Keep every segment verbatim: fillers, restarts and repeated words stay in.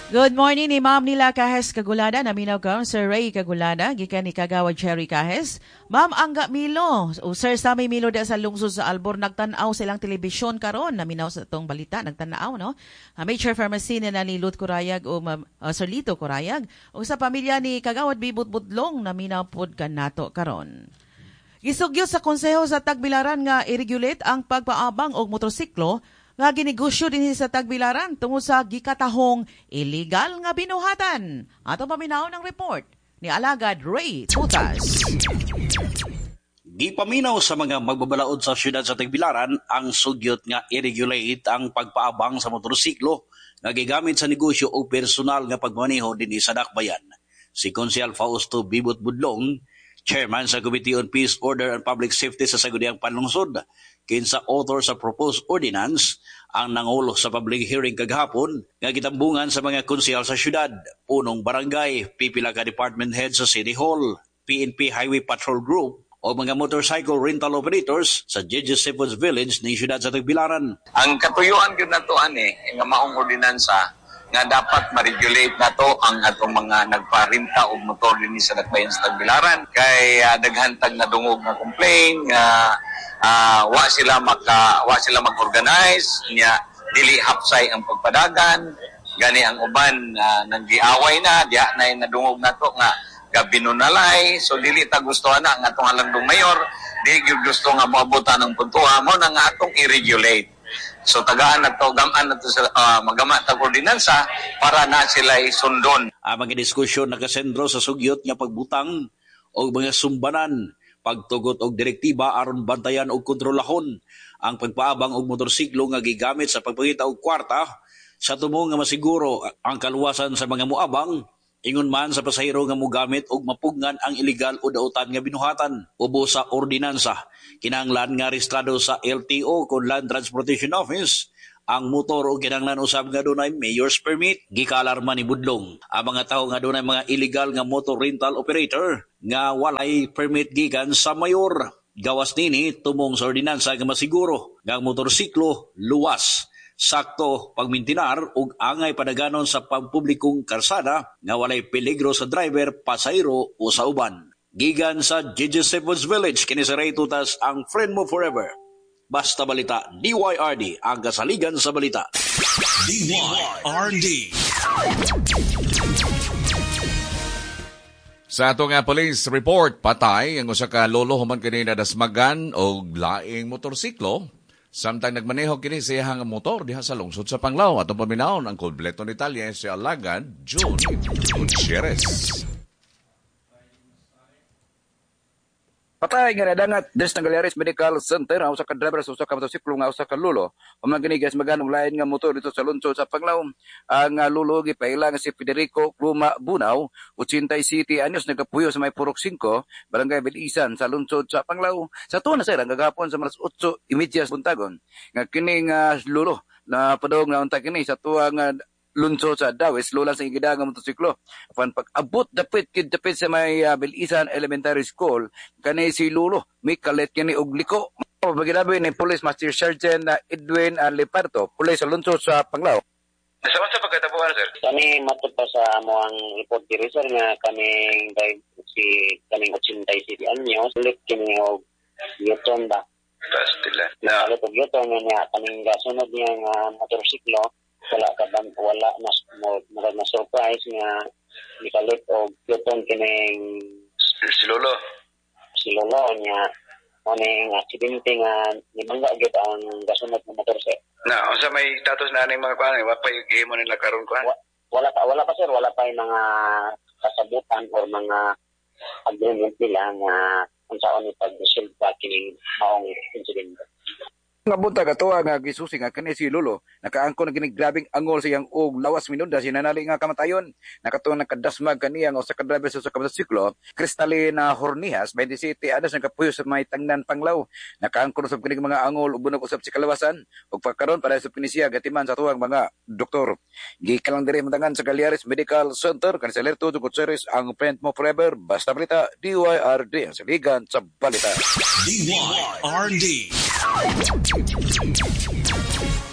Good morning ni Ma'am Nila Kahes Kagulada, naminaw ka, Sir Ray Kagulada, gikan ni Kagawad Cherry Kahes. Ma'am Angga Milo, o Sir Sammy Milo da sa lungsod sa Albor, nagtanaw silang telebisyon karon, naminaw sa itong balita, nagtanaw, no? Uh, Major Pharmacy na ni Lut Kurayag o uh, Sir Lito Kurayag, o sa pamilya ni Kagawad Bibot Budlong, naminaw pod ka nato karon. Gisugyo sa konseho sa Tagbilaran nga i-regulate ang pagpaabang og motorsiklo nga ginegosyo din sa Tagbilaran tungod sa gikatahong illegal nga binuhatan. Ato paminaw ng report ni Alagad Ray Tutas. Gipaminaw sa mga magbabalaod sa syudad sa Tagbilaran ang sugyot nga i-regulate ang pagpaabang sa motorsiklo nga gigamit sa negosyo o personal nga pagmaneho dinhi sa dakbayan. Si Konsyal Fausto Bibot Budlong, Chairman sa Committee on Peace, Order and Public Safety sa Sangguniang Panlungsod, kinsa author sa proposed ordinance, ang nangulo sa public hearing kagahapon nga gitambungan sa mga konsyal sa syudad, punong barangay, pipila ka department head sa City Hall, P N P Highway Patrol Group o mga motorcycle rental operators sa J J Seppons Village ng syudad sa Tagbilaran. Ang katuyuan gyud nato ani nga maong ordinansa nga dapat ma-regulate nato ang atong mga nagparinta og motor dinhi sa dakbayan sa Tagbilaran kay uh, daghantag na dungog nga complain nga uh, wa sila maka wa sila mag-organize nya dili hapsay ang pagpadagan gani ang uban uh, nanggiaway na diha na nadungog nato nga gabinunalay so dili ta gusto na ang atong halandong mayor di gyud gusto nga moabutan ng puntuha mo na nga atong i-regulate. So tagaan na to, gamaan na to sa uh, magama tag ordinansa para na sila sundon. Ang mga diskusyon nakasentro sa sugyot nga pagbutang o mga sumbanan, pagtugot og direktiba aron bantayan og kontrolahon ang pagpaabang og motorsiklo nga gigamit sa pagpangita og kwarta sa tumo nga masiguro ang kaluwasan sa mga muabang. Ingon man sa pasahero nga mogamit og mapugnan ang illegal o dautan nga binuhatan. Ubo sa ordinansa, kinahanglan nga rehistrado sa L T O kon Land Transportation Office ang motor o kinahanglan usab nga dunay mayor's permit. Gikalarma ni Budlong ang mga tawo nga dunay mga illegal nga motor rental operator nga walay permit gikan sa mayor. Gawas nini tumong sa ordinansa nga masiguro nga ang motorsiklo luwas, sakto pagmintinar ug angay padaganon sa pampublikong karsada nga walay peligro sa driver, pasahero o sa uban. Gigan sa J J Seppons Village, kini sa Ray Tutas, ang friend mo forever. Basta Balita, D Y R D, ang kasaligan sa balita. D Y R D. Sa ato nga police report, patay ang usa ka lolo human kini nadasmagan og laing motorsiklo. Samtang nagmaneho kini sa iyang motor diha sa lungsod sa Panglao. Atong paminawon ang kompleto ni Talya si Alagad June Gutierrez. Patay nga nadangat des ng Galearis Medical Center ang usa ka driver sa usa ka motorsiklo nga usa ka lulo. Human kini guys maganong lain nga motor dito sa lungsod sa Panglao. Ang uh, lulo gipaila nga si Federico Pluma Bunaw, eighty-seven anyos, nagapuyo sa may Purok five, Barangay Bilisan sa lungsod sa Panglao. Sa tuwa na sir ang gagapon sa malas eight thirty buntagon. Nga kini nga uh, lulo na padong na unta kini sa tuwa nga lungsod sa Dawes, lula sa igida nga motosiklo. Apan pag-abot dapit kid dapit sa may uh, Bilisan Elementary School, kani si lulo may kalit kini og liko. Paginabi ni Police Master Sergeant uh, Edwin uh, Leparto, Police sa lungsod sa Panglao. Sa sa pagkatapuan sir? Kami matod pa sa amoang report diri sir nga kaming si kaming eighty-seven anyos, ulit kini og Newton ba? Pastila. Na ulit og Newton nga kaming gasunod niya nga motorsiklo. Wala ka ba, wala na marag na surprise nga nikalit o yuton kining si Lolo si Lolo niya maning aksidente nga nibangga gyud ang gasunod ng motor sir. Na unsa may status na ning mga kuan wa pa gihimo nila karon kuan? Wala pa wala pa sir, wala pa yung mga kasabutan or mga agreement nila nga unsaon ni pag-resolve pa kining maong insidente. Nga bunta katuwa nga gisusi nga kani si Lolo nakaangko na ginig grabing angol siyang og lawas minunda sinanali nga kamatayon. Nakatuwa nakadasmag kaniya nga usa ka driver sa usa ka motorsiklo Cristalina Hornihas twenty-seven adas nagapuyo sa may Tangnan Panglao. Nakaangko usab kining mga angol ug bunog usab si kalawasan ug pagkaron para sa pinisiya gatiman sa tuwang mga doktor. Gikalang diri matangan sa Galearis Medical Center kan sa Lerto Gutierrez ang friend mo forever. Basta Balita, D Y R D ang saligan sa balita. D Y R D.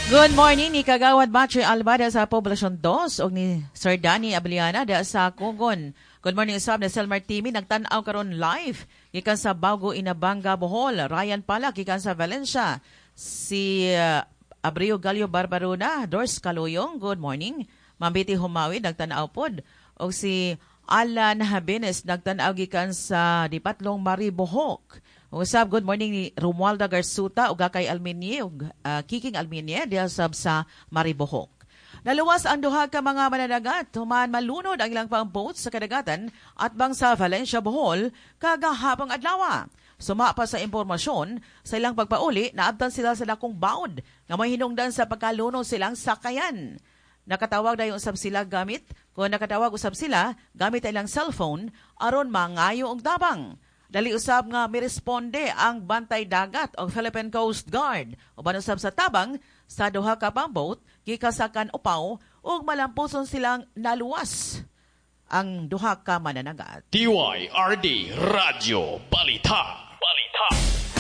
Good morning ni Kagawad Batchoy Albada sa Poblasyon two o ni Sir Danny Abiliana da sa Kugon. Good morning usab na Selmar Timi nagtan-aw karon live gikan sa Bago Inabanga Bohol. Ryan Pala gikan sa Valencia. Si uh, Abreu Gallo Barbarona, Dors Kaluyong, good morning. Mambiti Humawi nagtan-aw pod. O si Alan Habines nagtan-aw gikan sa Dipatlong Maribohok. Usab, good morning ni Romualda Garsuta ug kay Alminie ug uh, Kiking Alminie diha sab sa Maribohok. Naluwas ang duha ka mga mananagat human malunod ang ilang pang boat sa kadagatan at bang sa Valencia Bohol kagahapong adlaw. Suma pa sa impormasyon sa ilang pagpauli naabtan sila sa dakong baod nga may hinungdan sa pagkaluno silang sakayan. Nakatawag dayon usab sila gamit kung nakatawag usab sila gamit ang ilang cellphone aron mangayo og tabang. Dali usab nga miresponde ang Bantay Dagat o Philippine Coast Guard. Uban usab sa tabang sa duha ka pang boat gikasakan upaw ug malampuson silang naluwas ang duha ka mananagat. D Y R D Radio Balita. Balita.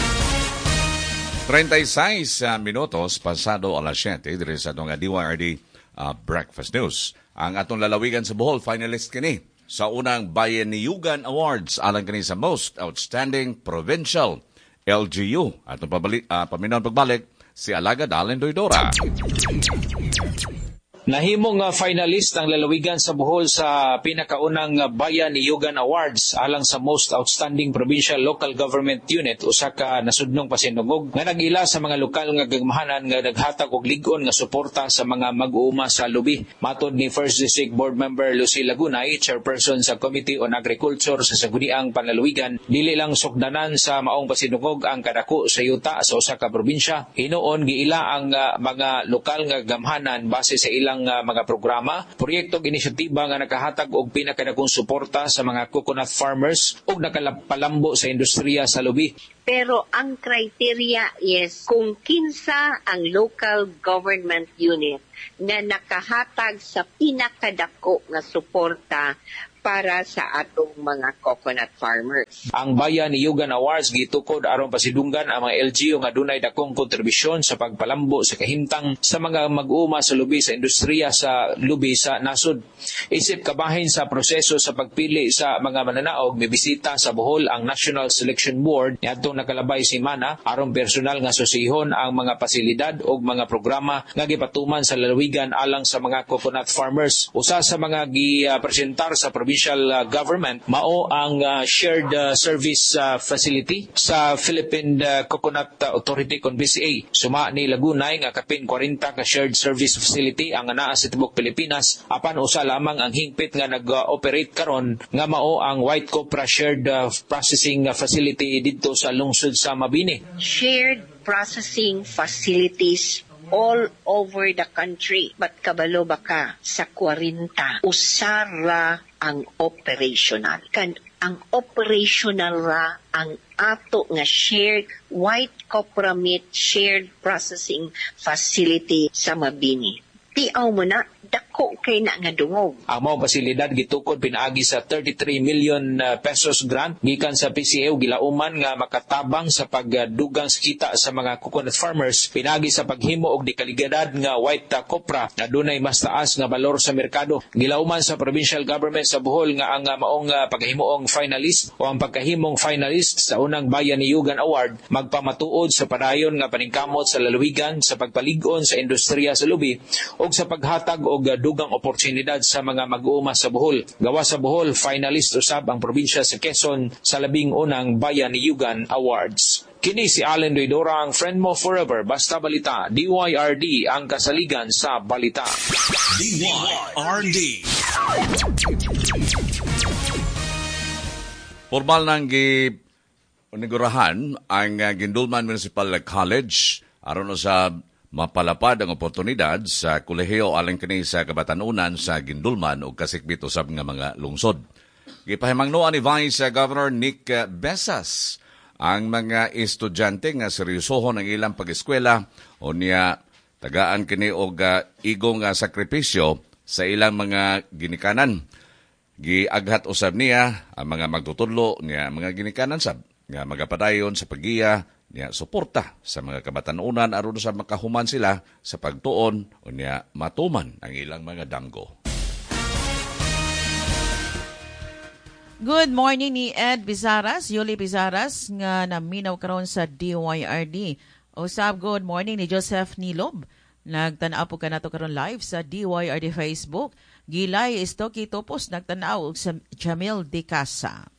thirty-six uh, minutos pasado alas siyete dire sa atong D Y R D uh, Breakfast News. Ang atong lalawigan sa Bohol finalist kini sa unang Bayaniyugan Awards alang kini sa Most Outstanding Provincial L G U. Atong pabalik, uh, paminawon pagbalik si Alagad Allen Doydora. Nahimong uh, finalist ang lalawigan sa Bohol sa pinakaunang uh, Bayaniyugan Awards alang sa Most Outstanding Provincial Local Government Unit usa ka nasudnong pasinungog nga nagila sa mga lokal nga gagmahanan nga naghatag og lig-on nga suporta sa mga mag-uuma sa lubi. Matod ni First District Board Member Lucy Lagunay, chairperson sa Committee on Agriculture sa Sangguniang Panlalawigan, dili lang sukdanan sa maong pasinungog ang kadako sa yuta sa usa ka probinsya. Hinuon giila ang uh, mga lokal nga gamhanan base sa ilang Uh, mga programa, proyekto inisyatiba nga nakahatag og pinakadakong suporta sa mga coconut farmers ug nakalapalambo sa industriya sa lubi. Pero ang criteria is kung kinsa ang local government unit na nakahatag sa pinakadako nga suporta para sa atong mga coconut farmers. Ang Bayaniyugan Awards gitukod aron pasidunggan ang mga L G U nga dunay dakong kontribusyon sa pagpalambo sa kahimtang sa mga mag-uuma sa lubi sa industriya sa lubi sa nasod. Isip kabahin sa proseso sa pagpili sa mga mananaog, mibisita sa Bohol ang National Selection Board niadtong nakalabay si Mana aron personal nga susihon ang mga pasilidad o mga programa nga gipatuman sa lalawigan alang sa mga coconut farmers. Usa sa mga gipresentar sa probinsya government mao ang uh, shared uh, service uh, facility sa Philippine uh, Coconut Authority kon B C A. Suma ni Lagunay nga kapin forty ka shared service facility ang anaa sa tibuok Pilipinas, apan usa lamang ang hingpit nga nag-operate karon nga mao ang White Copra Shared uh, Processing Facility didto sa lungsod sa Mabini. Shared processing facilities all over the country. But kabalo ba ka sa forty usara ang operational. Kan ang operational ra ang ato nga shared White Copra Meat Shared Processing Facility sa Mabini. Tiaw mo na, dako kay na nga dungog. Ang mga pasilidad gitukod pinaagi sa thirty-three million uh, pesos grant gikan sa P C A o gilauman nga makatabang sa pagdugang sa kita sa mga coconut farmers pinaagi sa paghimo og dikaligadad nga White uh, Copra na dunay mas taas nga balor sa merkado. Gilauman sa provincial government sa Bohol nga ang uh, maong uh, paghimoong finalist o ang pagkahimong finalist sa unang Bayaniyugan Award magpamatuod sa padayon nga paningkamot sa lalawigan sa pagpalig-on sa industriya sa lubi o sa paghatag og dugang oportunidad sa mga mag-uuma sa Bohol. Gawa sa Bohol, finalist usab ang probinsya sa Quezon sa labing unang Bayaniyugan Awards. Kini si Allen Doydora, ang friend mo forever. Basta Balita, D Y R D, ang kasaligan sa balita. D Y R D. Formal nang gi-inigurahan ang uh, Gindulman Municipal College aron sa mapalapad ang oportunidad sa kolehiyo alang kini sa kabatanunan sa Gindulman o kasikbit usab nga mga lungsod. Gipahimangnoan ni Vice Governor Nick Besas ang mga estudyante nga seryosohon ang ilang pag-eskwela o niya tagaan kini og uh, igong uh, sakripisyo sa ilang mga ginikanan. Giaghat usab niya ang mga magtutudlo nga mga ginikanan sab nga magapadayon sa pagiya niya suporta sa mga kabatanunan aron sa makahuman sila sa pagtuon o niya matuman ang ilang mga damgo. Good morning ni Ed Pizaras, Yuli Pizaras nga naminaw karon sa D Y R D. Usab good morning ni Joseph Nilob. Nagtanaw po ka nato karon live sa D Y R D Facebook. Gilay Istoki Topos nagtanaw sa Jamil De Casa.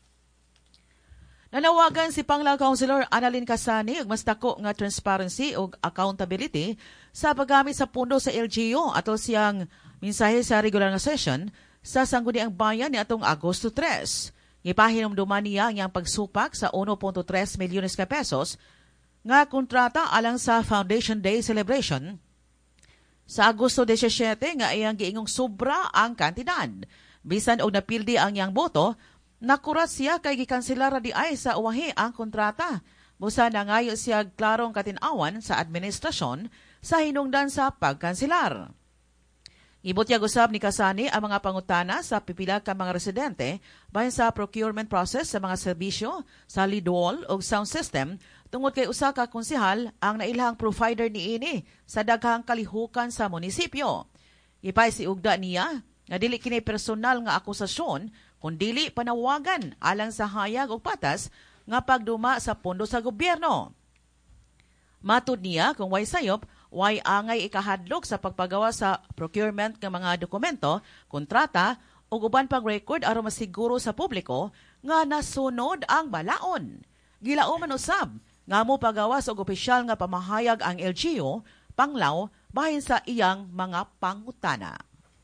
Nanawagan si Panglao Councilor Annalyn Casani og mas dako nga transparency ug accountability sa paggamit sa pundo sa L G U atol siyang mensahe sa regular nga session sa Sangguniang Bayan ni atong Agosto tres. Gipahinumduman niya ang pagsupak sa one point three milyones ka pesos nga kontrata alang sa Foundation Day celebration sa Agosto seventeen nga iyang giingong sobra ang kantidad. Bisan og napildi ang iyang boto, nakurat siya kay gikanselara di ay sa uwahi ang kontrata. Busa na ngayo siya klarong katinawan sa administrasyon sa hinungdan sa pagkanselar. Ibutyag usab ni Casani ang mga pangutana sa pipila ka mga residente bahin sa procurement process sa mga serbisyo sa lead wall o sound system tungod kay usa ka konsehal ang nailhang provider niini sa daghang kalihukan sa munisipyo. Ipay si ugda niya nga dili kini personal nga akusasyon kundili panawagan alang sa hayag ug patas nga pagduma sa pondo sa gobyerno. Matud niya kung way sayop, way angay ikahadlok sa pagpagawa sa procurement ng mga dokumento, kontrata ug uban pang record aron masiguro sa publiko nga nasunod ang balaon. Gilauman usab nga mo pagawas og opisyal nga pamahayag ang L G U, Panglao, bahin sa iyang mga pangutana.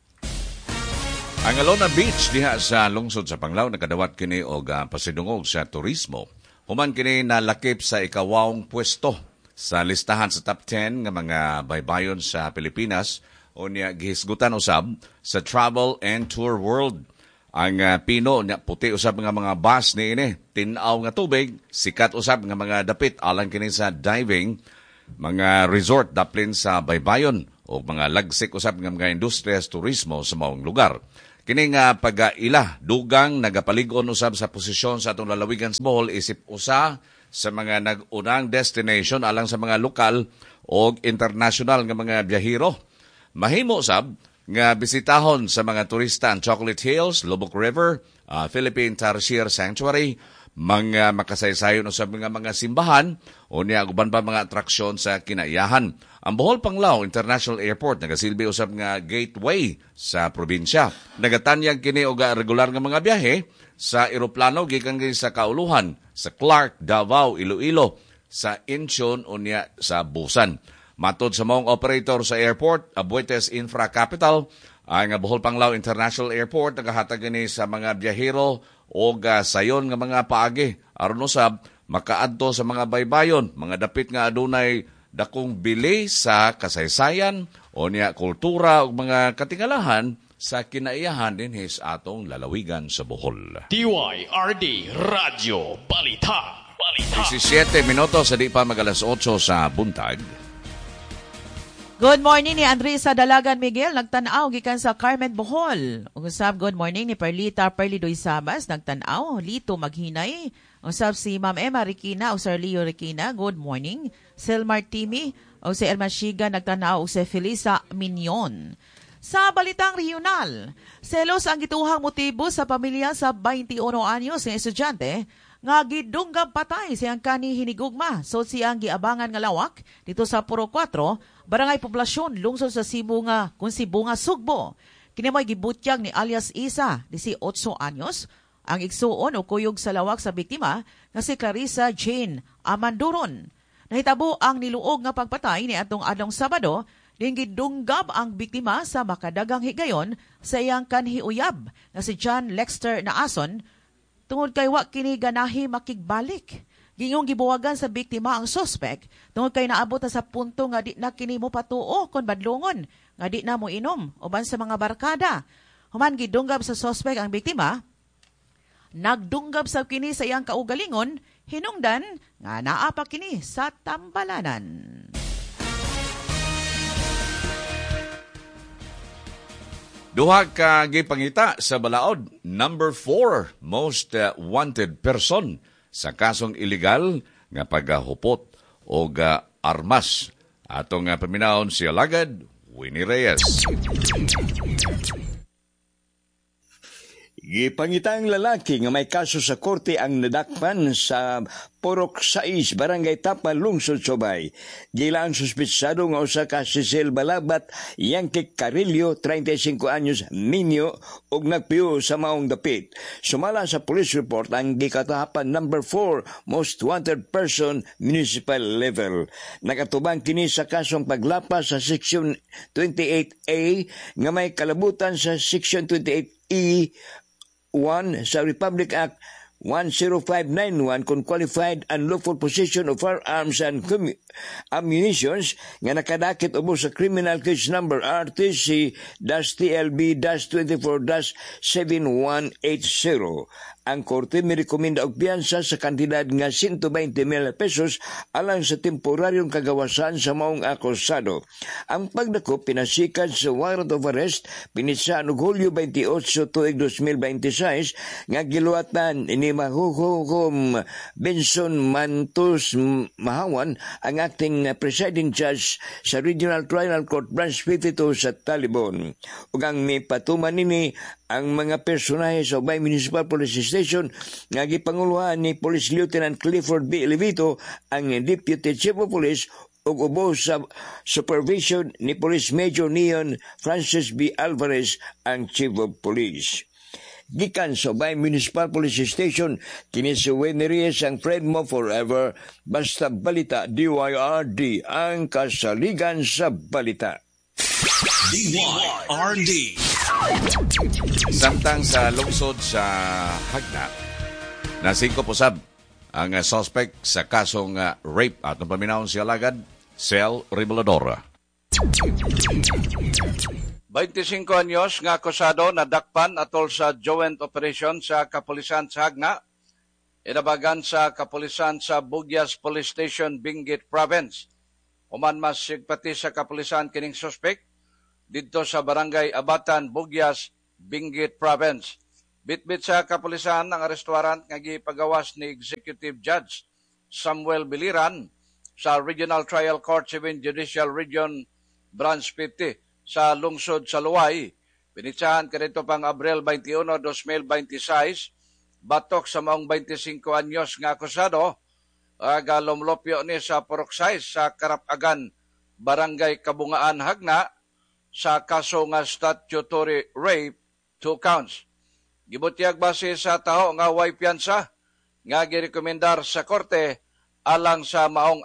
Ang Alona Beach diha sa lungsod sa Panglao nakadawat kini og uh, pasidungog sa turismo. Human kini nalakip sa ikawawong pwesto sa listahan sa top ten nga mga baybayon sa Pilipinas o niya gihisgutan usab sa Travel and Tour World. Ang uh, pino niya puti usab nga mga bus ni ini, tinaw nga tubig, sikat usab nga mga dapit alang kini sa diving, mga resort daplin sa baybayon o mga lagsik usab nga mga industriya sa turismo sa maong lugar. Kini nga pag-ila dugang nagapalig-on usab sa posisyon sa atong lalawigan sa Bohol isip usa sa mga nag-unang destination alang sa mga lokal o international nga mga biyahero. Mahimo usab nga bisitahon sa mga turista ang Chocolate Hills, Lubbock River, uh, Philippine Tarsier Sanctuary, mga makasaysayon usab nga mga simbahan o niya uban pa mga atraksyon sa kinaiyahan. Ang Bohol Panglao International Airport nagasilbi usab nga gateway sa probinsya. Nagatanyag kini og regular nga mga biyahe sa eroplano gikan kini sa kauluhan sa Clark, Davao, Iloilo, sa Incheon o niya sa Busan. Matod sa maong operator sa airport, Abuetes Infra Capital, ang Bohol Panglao International Airport nagahatag kini sa mga biyahero o sayon nga mga paagi aron usab makaadto sa mga baybayon, mga dapit nga adunay dakong bili sa kasaysayan o niya kultura ug mga katingalahan sa kinaiyahan dinhi sa atong lalawigan sa Bohol. D Y R D Radio Balita. Balita. seventeen minutos sa di pa mag alas eight sa buntag. Good morning ni Andresa Dalagan Miguel, nagtanaw gikan sa Carmen Bohol. Usab good morning ni Perlita Perlidoy Sabas, nagtanaw Lito Maghinay. Usab si Ma'am Emma Riquina o Sir Leo Riquina, good morning. Selmar Timi o si Elma Shiga, nagtanaw o si Felisa Minion. Sa balitang regional, selos ang gituhang motibo sa pamilya sa twenty-one anyos ng estudyante nga gidunggab patay siyang kani hinigugma so siyang giabangan nga lawak dito sa Puro four, barangay poblasyon lungsod sa Cebu nga kun Cebu nga Sugbo. Kini may gibutyag ni alias Isa, eighteen anyos, ang igsuon o kuyog sa lawak sa biktima nga si Clarissa Jane Amanduron. Nahitabo ang niluog nga pagpatay ni atong adlong Sabado, ding gidunggab ang biktima sa makadagang higayon sa iyang kanhiuyab nga si John Lexter Naason tungod kay wa kini ganahi makigbalik. Gingong gibuwagan sa biktima ang suspect tungod kay naabot na sa punto nga di na kini mo patuo kon badlongon nga di na mo inom uban sa mga barkada. Human gidunggab sa suspect ang biktima, nagdunggab sa kini sa iyang kaugalingon, hinungdan nga naa pa kini sa tambalanan. Duha ka gipangita sa balaod, number four most uh, wanted person sa kasong illegal nga paghahupot o uh, armas. Atong uh, paminahon si Alagad Winnie Reyes. Gipangitang lalaki nga may kaso sa korte ang nadakpan sa Porok sais, Barangay Tapan, Lungsod, Subay. Gila ang suspitsado nga usa ka Cecil Balabat, Yankik Carillo, thirty-five anyos, minyo, ug nagpiyo sa maong dapit. Sumala sa police report ang gikatahapan number four, most wanted person, municipal level. Nakatubang kini sa kasong paglapas sa Section twenty-eight A nga may kalabutan sa Section twenty-eight E one sa Republic Act one oh five ninety-one kung qualified unlawful possession of firearms and ammunitions nga nakadakit ubos sa criminal case number R T C T L B twenty-four seven one eight zero. Ang korte mirekomenda og piyansa sa kantidad nga one hundred twenty mil pesos alang sa temporaryong kagawasan sa maong akusado. Ang pagdako pinasikan sa warrant of arrest pinitsaan og Hulyo twenty-eight tuig twenty twenty-six nga giluwatan ni Mahuhukom Benson Mantos Mahawan ang acting presiding judge sa Regional Trial Court Branch fifty-two sa Talibon. Ug ang mipatuman nini ang mga personahe sa Ubay Municipal Police Station nga gipanguluhan ni Police Lieutenant Clifford B. Levito, ang Deputy Chief of Police, ug ubos sa supervision ni Police Major Neon Francis B. Alvarez, ang Chief of Police. Gikan sa Ubay Municipal Police Station, kini si Winnie Reyes ang friend mo forever. Basta balita, D Y R D, ang kasaligan sa balita. D Y R D. Samtang sa lungsod sa Hagna, nasingko pusab ang uh, suspect sa kasong uh, rape at ang paminahon si Alagad, Cel Reveladora. twenty-five anyos nga akusado na dakpan atol sa joint operation sa kapulisan sa Hagna, inabagan sa kapulisan sa Bugyas Police Station, Benguet Province. Human mas sigpati sa kapulisan kining suspect dito sa Barangay Abatan, Bugyas, Benguet Province. Bitbit sa kapulisan ang restaurant nga gipagawas ni Executive Judge Samuel Biliran sa Regional Trial Court seven Judicial Region Branch fifty sa lungsod sa Luway. Pinitsahan kadto pang Abril twenty-one, twenty twenty-six, batok sa maong twenty-five anyos nga akusado, aga lumlopyo ni sa Porok sais sa Karapagan, Barangay Kabungaan, Hagna, sa kaso nga statutory rape, two counts. Gibutyag base sa taho nga way piyansa nga girekomendar sa korte alang sa maong